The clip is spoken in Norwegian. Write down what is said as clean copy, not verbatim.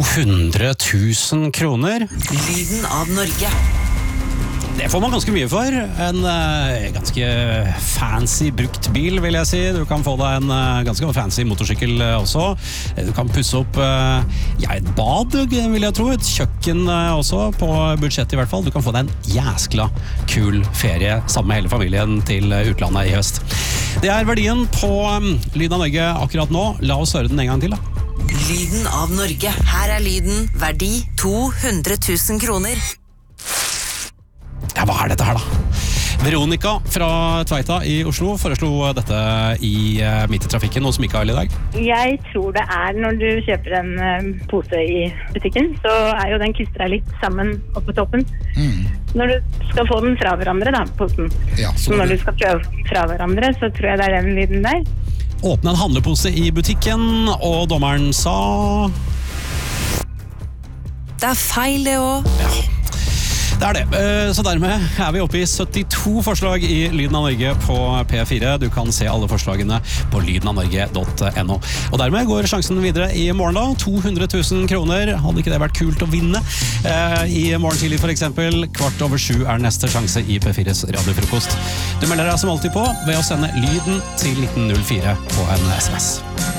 200 000 kroner. Lyden av Norge. Det får man ganske mye for. En ganske fancy brukt bil, vil jeg si. Du kan få deg en ganske fancy motorsykkel også. Du kan pusse opp et bad, vil jeg tro. Et kjøkken også, på budsjettet i hvert fall. Du kan få deg en jæskla kul ferie sammen med hele familien til utlandet i høst. Det er verdien på Lyden av Norge akkurat nå. La oss høre den en gang til, da. Lyden av Norge. Her er lyden. Verdi 200 000 kroner. Ja, hva er dette her da? Veronica fra Tveita i Oslo foreslo dette midt i trafikken hos Mikael i dag. Jeg tror det er når du kjøper en pose i butikken, så er jo den klistret litt sammen opp på toppen. Når du skal få den fra hverandre da, posen. Ja, så når du skal prøve den fra hverandre, så tror jeg det er den lyden der. Åpne en handlepose i butikken, og dommeren sa... Det er feil det også. Ja. Det er det. Så dermed er vi oppe i 72 forslag i Lyden av Norge på P4. Du kan se alle forslagene på lydenavnorge.no. Og dermed går sjansen videre i morgen da. 200 000 kroner. Hadde ikke det vært kult å vinne? I morgen tidlig for eksempel, 7:15 er neste sjanse i P4s radiofrokost. Du melder deg som alltid på ved å sende lyden til 1904 på en SMS.